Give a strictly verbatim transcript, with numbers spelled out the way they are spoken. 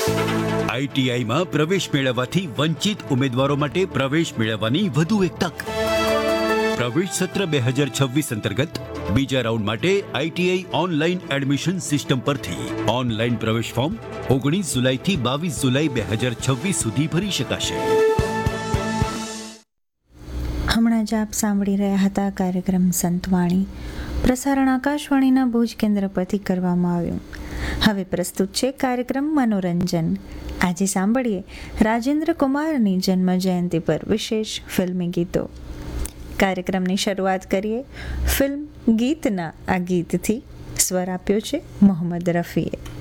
આઈટીઆઈમાં પ્રવેશ મેળવવાથી વંચિત ઉમેદવારો માટે પ્રવેશ મેળવવાની વધુ એક તક. પ્રવેશ સત્ર બે હજાર છવ્વીસ અંતર્ગત બીજા રાઉન્ડ માટે આઈટીઆઈ ઓનલાઈન એડમિશન સિસ્ટમ પરથી ઓનલાઈન પ્રવેશ ફોર્મ ઓગણીસ જુલાઈથી બાવીસ જુલાઈ બે હજાર છવ્વીસ સુધી ભરી શકાશે. હમણાં જ આપ સાંભળી રહ્યા હતા કાર્યક્રમ સંતવાણી. પ્રસારણ આકાશવાણીના ભુજ કેન્દ્ર પરથી કરવામાં આવ્યું. હવે પ્રસ્તુત છે કાર્યક્રમ મનોરંજન. આજે સાંભળીએ રાજેન્દ્ર કુમારની જન્મ જયંતિ પર વિશેષ ફિલ્મી ગીતો. કાર્યક્રમની શરૂઆત કરીએ ફિલ્મ ગીતના આ ગીતથી. સ્વર આપ્યો છે મોહમ્મદ રફીએ.